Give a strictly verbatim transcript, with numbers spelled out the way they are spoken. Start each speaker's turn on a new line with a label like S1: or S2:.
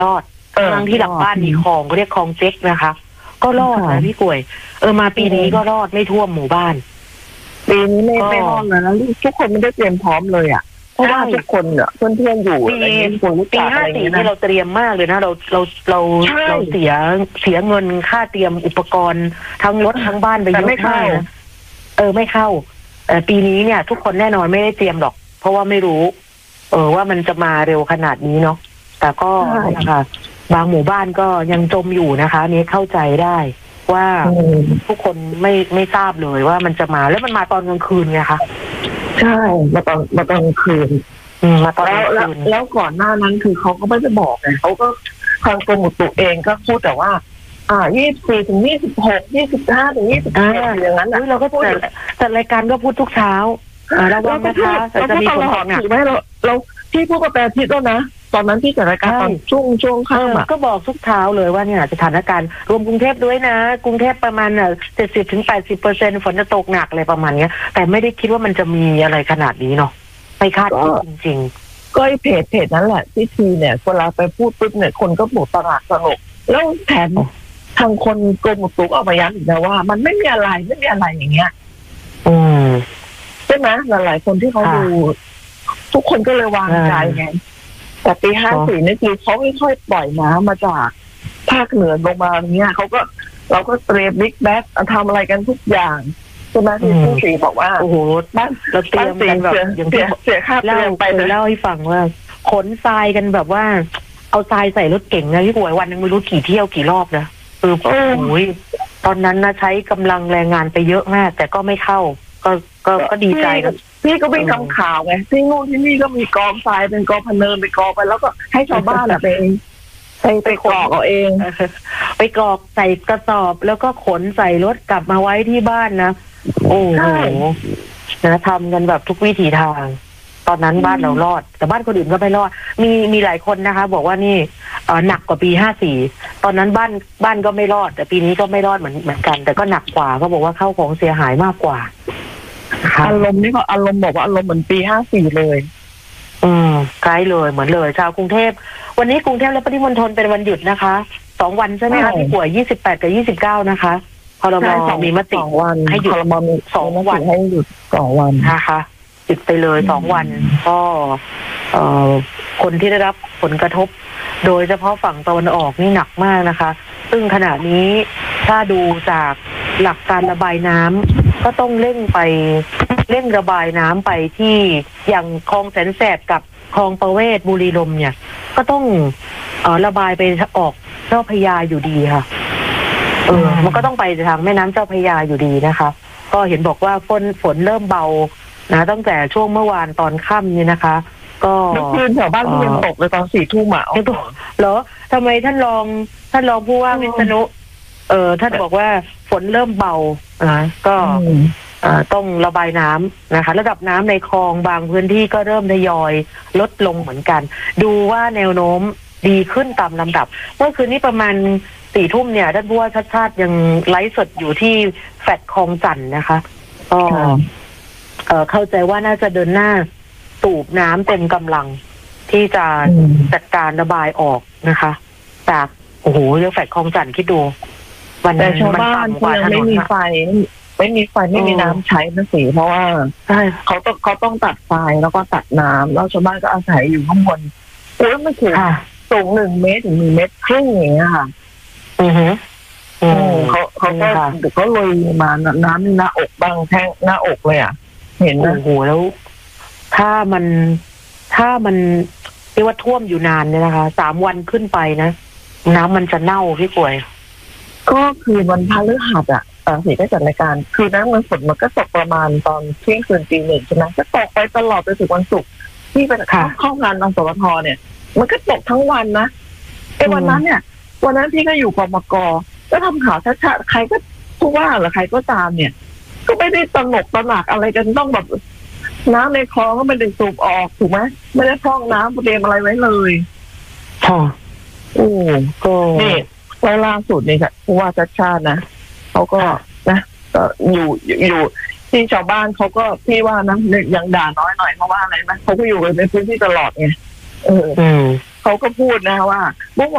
S1: รอดทั้งที่หลังบ้านมีคลองเขาเรียกคลองเจ๊กนะคะก็รอดนะพี่กวยเออมาปีนี้ก็รอดไม่ท่วมหมู่บ้าน
S2: ปีนี้ไม่ไม่รอดเลยนะทุกคนไม่ได้เตรียมพร้อมเลยอ่ะเพราะว่าทุกคนเนี่ยเพื่อนเพื่อนอยู่อะไรเงี้ยคนรู้จักอะไรเงี้ย
S1: นี่เราเตรียมมากเลยนะเราเราเราเราเสียเสียเงินค่าเตรียมอุปกรณ์ทั้งรถทั้งบ้านไปเยอะมากนะเออไม่เข้าเออปีนี้เนี่ยทุกคนแน่นอนไม่ได้เตรียมหรอกเพราะว่าไม่รู้เออว่ามันจะมาเร็วขนาดนี้เนาะแต่ก็นะคะบางหมู่บ้านก็ยังจมอยู่นะคะนี้เข้าใจได้ว่าทุกคนไม่ไม่ทราบเลยว่ามันจะมาแล้วมันมาตอนกลางคืนไงคะ
S2: ใช่มาตอนมาตอนกลางคืน
S1: มาตอนกลาง
S2: คืนแล้วก่อนหน้านั้นคือเขาก็ไม่ได้บอกไงเขาก็ทางกรมอุตุเองก็พูดแต่ว่าอ่ายี่สิบสี่ถึงยี่สิบหกยี่สิบห้าถึงยี่สิบเจ็ดอย่างนั้น
S1: เราก็แต่แต่รายการก็พูดทุกเช้าเราก็นะคะจะมีคนบอก
S2: ถือไหมเราเราที่พูดกับแปรทิศแล้วนะตอนนั้นที่จัดรายการตอนช่วงช่วงค่ำ
S1: ก็บอกทุกเช้าเลยว่าเนี่ยสถานการณ์รวมกรุงเทพด้วยนะกรุงเทพประมาณเจ็ดสิบถึงแปดสิบเปอร์เซ็นต์ฝนจะตกหนักอะไรประมาณนี้แต่ไม่ได้คิดว่ามันจะมีอะไรขนาดนี้เนาะไม่คาดคิดจริง
S2: ๆก็ไอ้เพจเพจนั้นแหละที่ทีเนี่ยเวลาไปพูดปุ๊บเนี่ยคนก็บอกตลาดสนุกแล้วแถมทางคนกรมอุตุเอามาย้ำอีกนะว่ามันไม่มีอะไรไม่มีอะไรอย่างเงี้ย
S1: อืม
S2: ใช่ไหมหลายๆคนที่เขาดูทุกคนก็เลยวางใจไงแต่ปีห้าสี่นี่คือเขาไม่ค่อยปล่อยน้ำมาจากภาคเหนือลงมาเนี้ยเขาก็เราก็เตรียมบิ๊กแบ็คทำอะไรกันทุกอย่างใช่ไหมที่ผู้สีบอกว่า
S1: โอ้โหบ้านเราเตรียมกันแบบอย่างที่
S2: เสียค่าเตรียมไป
S1: เล่าให้ฟังว่าขนทรายกันแบบว่าเอาทรายใส่รถเก่งนะพี่ป่วยวันนึงไม่รู้กี่เที่ยวกี่รอบนะเออโอ้ยตอนนั้นนะใช้กำลังแรงงานไปเยอะมากแต่ก็ไม่เข้าก็ก็ก็ดีใจนะ
S2: พี่ก็วิ่งทำข่าวไงที่นู่นที่นี่ก็มีกองทรายเป็นกองพะเนินไปกองไปแล้วก็ให้ชาวบ้านอะไปไปไปกรอกเอาเอง
S1: ไปกรอกใส่กระสอบแล้วก็ขนใส่รถกลับมาไว้ที่บ้านนะโอ้โหนะทำกันแบบทุกวิถีทางตอนนั้นบ้านเรารอดแต่บ้านคนอื่นก็ไม่รอดมีมีหลายคนนะคะบอกว่านี่หนักกว่าปีห้าสี่ตอนนั้นบ้านบ้านก็ไม่รอดแต่ปีนี้ก็ไม่รอดเหมือนเหมือนกันแต่ก็หนักกว่าก็บอกว่าเข้าของเสียหายมากกว่า
S2: อารมณ์นี่ก็อารมณ์บอกว่าอารมณ์เหมือนปีห้าสี่เลย
S1: อืมคล้ายเลยเหมือนเลยชาวกรุงเทพวันนี้กรุงเทพและปริมณฑลเป็นวันหยุดนะคะสองวันใช่ไหมคะที่ป่วยยี่สิบแปดกับยี่สิบเก้านะคะพรบมีมติให้หยุดสองวัน
S2: ให้หยุดสองวัน
S1: นะคะหยุดไปเลยสองวันก็เอ่อคนที่ได้รับผลกระทบโดยเฉพาะฝั่งตะวันออกนี่หนักมากนะคะซึ่งขณะนี้ถ้าดูจากหลักการระบายน้ำก็ต้องเร่งไปเร่งระบายน้ำไปที่อย่างคลองแสนแสบกับคลองประเวศบุรีรัมย์เนี่ยก็ต้องเอ่อระบายไปออกเจ้าพระยาอยู่ดีค่ะเออมันก็ต้องไปทางแม่น้ำเจ้าพระยาอยู่ดีนะคะก็เห็นบอกว่าฝนฝนเริ่มเบานะตั้งแต่ช่วงเมื่อวานตอนค่ำนี่นะคะก็
S2: เมื่อคืนแถวบ้านยังตกเลยตอนสี่ทุ่มอ่ะ
S1: เหรอทำไมท่านรองท่านรองผู้ว่าวิษณุเออท่านบอกว่าฝนเริ่มเบานะก็ต้องระบายน้ำนะคะระดับน้ำในคลองบางพื้นที่ก็เริ่มทยอยลดลงเหมือนกันดูว่าแนวโน้มดีขึ้นตามลำดับเมื่อคืนนี้ประมาณสี่ทุ่มเนี่ยท่านผู้ว่าชัดชาติยังไลฟ์สดอยู่ที่แฟลตคลองจันทน์นะคะก็เข้าใจว่าน่าจะเดินหน้าสูบน้ำเต็มกำลังที่จะจัดการระบายออกนะคะจากโอ้โหเรื่องแฟลตคลองจันทน์คิดดู
S2: วันนี้ชาวบ้านเขายังไม่มีไฟไม่มีไฟไม่มีน้ำใช้นะสิเพราะว่าเขาต้องเขาต้องตัดไฟแล้วก็ตัดน้ำแล้วชาวบ้านก็อาศัยอยู่ข้างบนโอ้ยมันถึงสูงหนึ่งเมตรถึงหนึ่งเมตรครึ่งอย่างเงี้ยค่ะ
S1: อือฮึ
S2: เขาเขาก็เขาลุยมาน้ำหน้าอกบางแท่งหน้าอกเลยอ่ะเห็นนะ
S1: โอ้โหแล้วถ้ามันถ้ามันเรียกว่าท่วมอยู่นานเนี่ยนะคะสามวันขึ้นไปนะน้ำมันจะเน่าพี่ป่วย
S2: ก็คือวันพฤหัสอ่ะตอนสี่ก็จัดรายการคือน้ำมันฝนมันก็ตกประมาณตอนเที่ยงคืนตีหนึ่งใช่ไหมก็ตกไปตลอดไปถึงวันศุกร์ที่เป็นเข้างานนสวทเนี่ยมันก็ตกทั้งวันนะไอ้วันนั้นเนี่ยวันนั้นพี่ก็อยู่กมก.ก็ทำข่าวชัดๆใครก็ผู้ว่าหรือใครก็ตามเนี่ยก็ไม่ได้ตระหนกตระหนักอะไรกันต้องแบบน้ำในคลองก็ไม่ได้สูบออกถูกไหมไม่ได้พร่องน้ำเตรียมอะไรไว้เลย
S1: ค่ะ
S2: โอ้ก็นี่ล่าสุดนี่ค่ะผู้ว่าชัดชาตินะเขาก็นะก็อยู่อยู่ที่ชาวบ้านเขาก็พี่ว่านะยังด่าน้อยหน่อยเพราะว่าอะไรนะเขาก็อยู่ในพื้นที่ตลอดไงเออเขาก็พูดนะว่าเมื่อวาน